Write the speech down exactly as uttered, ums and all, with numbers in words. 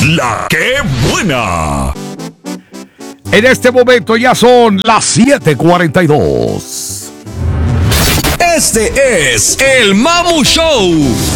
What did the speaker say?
La que buena. En este momento ya son las siete cuarenta y dos. Este es el Mamu Show.